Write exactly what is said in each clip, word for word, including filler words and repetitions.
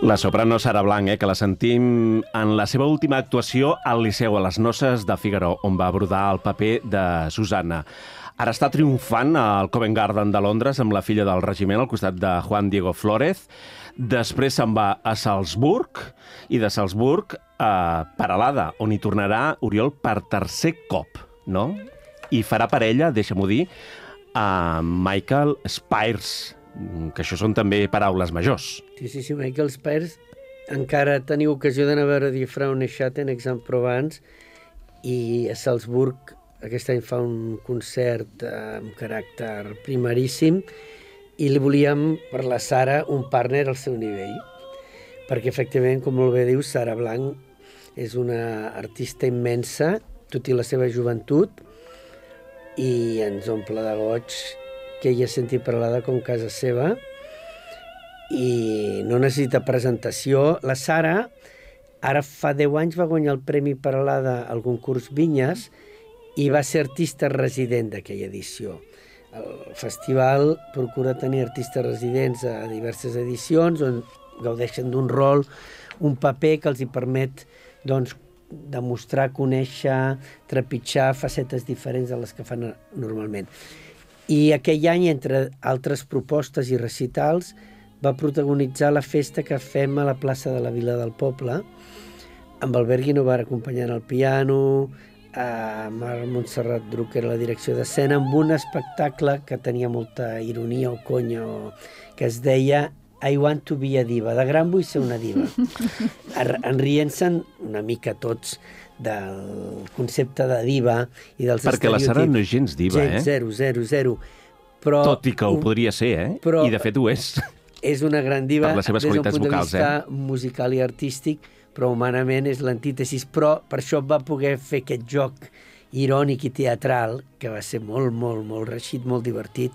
La soprano Sara Blanc, eh, que la sentim en la seva última actuació al Liceu, a les Noces de Fígaro, on va brodar el paper de Susanna. Ara està triomfant al Covent Garden de Londres amb La filla del regiment, al costat de Juan Diego Flórez. Després se'n va a Salzburg, i de Salzburg a Peralada, on hi tornarà Oriol per tercer cop, no? I farà parella, deixa-m'ho dir, a Michael Spires, que això són també paraules majors. Sí, sí, sí, Michael Spires. Encara teniu ocasió d'anar a veure Die Frau Nechat en Aix-en-Provence, i a Salzburg aquest any fa un concert amb caràcter primeríssim, i li volíem, per la Sara, un partner al seu nivell, perquè efectivament, com molt bé dius, Sara Blanc és una artista immensa, tot i la seva joventut, i ens omple de goig que ella senti Peralada com casa seva, i no necessita presentació. La Sara, ara fa deu anys, va guanyar el Premi Peralada al concurs Vinyes i va ser artista resident d'aquella edició. El festival procura tenir artistes residents a diverses edicions on gaudeixen d'un rol, un paper que els hi permet, doncs, demostrar, conèixer, trepitjar facetes diferents de les que fan normalment. I aquell any, entre altres propostes i recitals, va protagonitzar la festa que fem a la plaça de la Vila del Poble, amb Albert Guinovart acompanyant el piano, a Mar Montserrat Drucker a la direcció d'escena, amb un espectacle que tenia molta ironia o conya, que es deia I want to be a diva, de gran vull ser una diva. Enrient-se'n una mica tots del concepte de diva i dels Perquè estereotips. la Sara no és gens diva, gens, eh? Zero, zero, zero. Però, Tot i que ho podria ser, eh? però, I de fet ho és. És una gran diva Per les seves des d'un qualitats punt de vocals, vista eh? musical i artístic, però humanament és l'antítesis. Però per això va poder fer aquest joc irònic i teatral, que va ser molt, molt, molt reixit, molt divertit.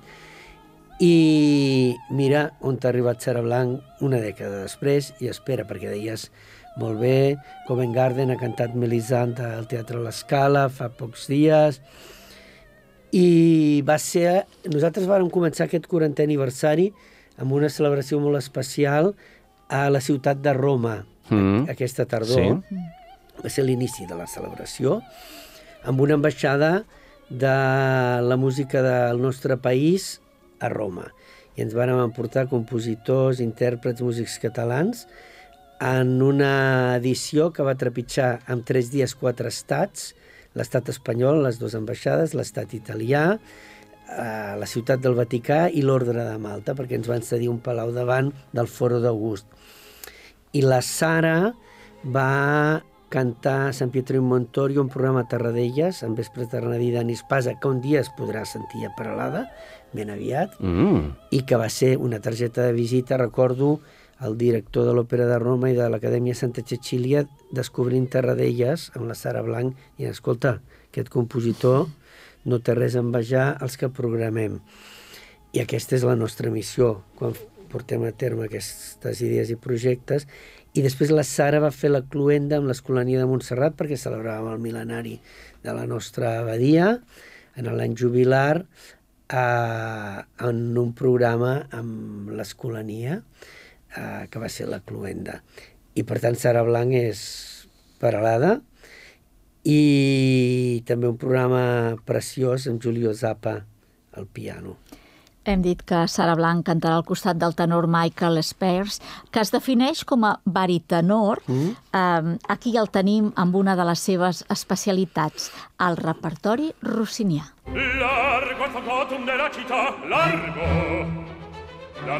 I mira on t'ha arribat Sara Blanc una dècada després, i espera, perquè deies molt bé, Covent Garden ha cantat Melisande al Teatre l'Escala fa pocs dies, i va ser... Nosaltres vàrem començar aquest quarantè aniversari amb una celebració molt especial a la ciutat de Roma, mm. aquesta tardor. Sí. Va ser l'inici de la celebració, amb una ambaixada de la música del nostre país a Roma. I ens van emportar compositors, intèrprets, músics catalans en una edició que va trepitjar en tres dies quatre estats, l'estat espanyol, les dues ambaixades, l'estat italià, la ciutat del Vaticà i l'Ordre de Malta, perquè ens van cedir un palau davant del Foro d'August. I la Sara va cantar Sant Pietro in Montorio, un programa a Tarradellas, en vespres de Renadí d'Anis Pasa, que un dia es podrà sentir a Peralada, ben aviat, mm. i que va ser una targeta de visita. Recordo el director de l'Òpera de Roma i de l'Acadèmia Santa Cecília descobrint Tarradellas amb la Sara Blanc i, escolta, aquest compositor no té res a envejar els que programem. I aquesta és la nostra missió, quan portem a terme aquestes idees i projectes. I després la Sara va fer la cluenda amb l'Escolania de Montserrat, perquè celebràvem el mil·lenari de la nostra abadia, en l'any jubilar, eh, en un programa amb l'Escolania, eh, que va ser la cluenda. I per tant Sara Blanc és Peralada, i també un programa preciós amb Julio Zappa al piano. Hem dit que Sara Blanc cantarà al costat del tenor Michael Spires, que es defineix com a baritenor. Mm. Um, aquí el tenim amb una de les seves especialitats, el repertori rossinià. Largo al fagotum della città, largo!